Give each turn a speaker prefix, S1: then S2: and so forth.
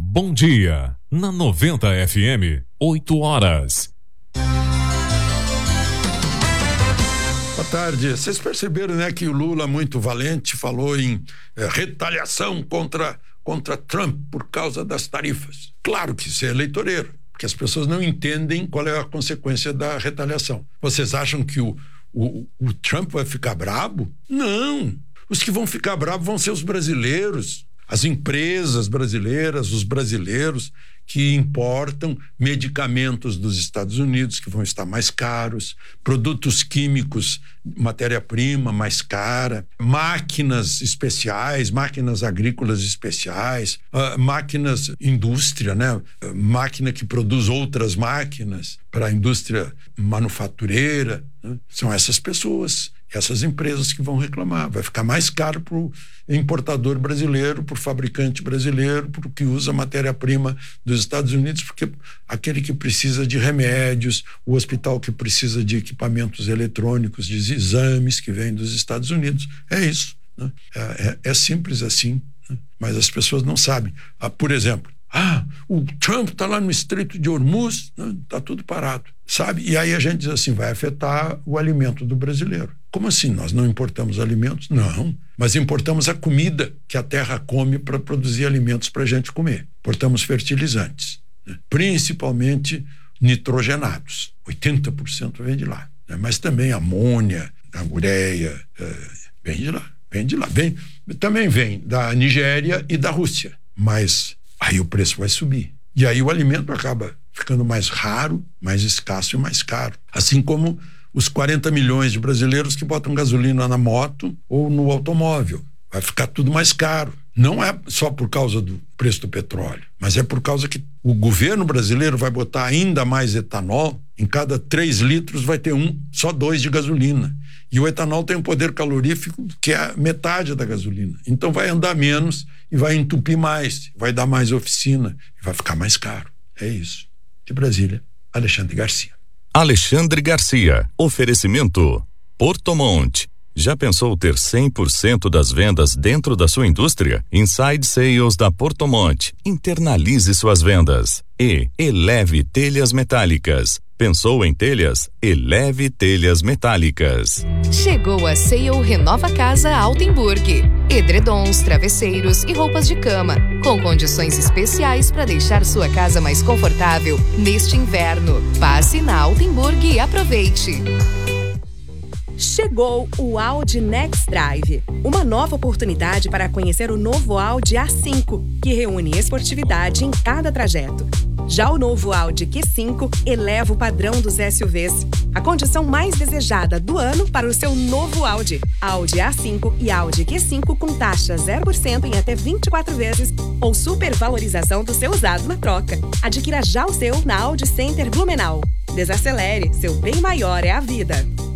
S1: Bom Dia, na 90 FM, 8 horas.
S2: Boa tarde. Vocês perceberam, né, que o Lula, muito valente, falou em retaliação contra Trump por causa das tarifas. Claro que isso é eleitoreiro, porque as pessoas não entendem qual é a consequência da retaliação. Vocês acham que o Trump vai ficar brabo? Não. Os que vão ficar bravos vão ser os brasileiros, as empresas brasileiras, os brasileiros que importam medicamentos dos Estados Unidos, que vão estar mais caros, produtos químicos, matéria-prima mais cara, máquinas especiais, máquinas agrícolas especiais, máquinas, indústria, né? Máquina que produz outras máquinas para a indústria manufatureira, né? São essas pessoas, essas empresas que vão reclamar. Vai ficar mais caro para o importador brasileiro, para o fabricante brasileiro, para o que usa matéria-prima dos Estados Unidos, porque aquele que precisa de remédios, o hospital que precisa de equipamentos eletrônicos, de exames que vêm dos Estados Unidos. É isso, né? É simples assim, né? Mas as pessoas não sabem. Por exemplo, o Trump está lá no Estreito de Hormuz, está tudo parado, sabe? E aí a gente diz assim, vai afetar o alimento do brasileiro. Como assim? Nós não importamos alimentos? Não, mas importamos a comida que a terra come para produzir alimentos para a gente comer. Importamos fertilizantes, né? Principalmente nitrogenados, 80% vem de lá, né? Mas também amônia, a ureia, vem de lá. Também vem da Nigéria e da Rússia, mas aí o preço vai subir. E aí o alimento acaba ficando mais raro, mais escasso e mais caro. Assim como os 40 milhões de brasileiros que botam gasolina na moto ou no automóvel. Vai ficar tudo mais caro. Não é só por causa do preço do petróleo, mas é por causa que o governo brasileiro vai botar ainda mais etanol. Em cada 3 litros vai ter só 2 de gasolina. E o etanol tem um poder calorífico que é a metade da gasolina. Então vai andar menos e vai entupir mais, vai dar mais oficina e vai ficar mais caro. É isso. De Brasília, Alexandre Garcia.
S3: Alexandre Garcia. Oferecimento Porto Monte. Já pensou ter 100% das vendas dentro da sua indústria? Inside Sales da Porto Monte. Internalize suas vendas. E Eleve Telhas Metálicas. Pensou em telhas? Eleve Telhas Metálicas.
S4: Chegou a Sale Renova Casa Altenburg. Edredons, travesseiros e roupas de cama, com condições especiais para deixar sua casa mais confortável neste inverno. Passe na Altenburg e aproveite.
S5: Chegou o Audi Next Drive, uma nova oportunidade para conhecer o novo Audi A5, que reúne esportividade em cada trajeto. Já o novo Audi Q5 eleva o padrão dos SUVs, a condição mais desejada do ano para o seu novo Audi. Audi A5 e Audi Q5 com taxa 0% em até 24 vezes ou supervalorização do seu usado na troca. Adquira já o seu na Audi Center Blumenau. Desacelere, seu bem maior é a vida.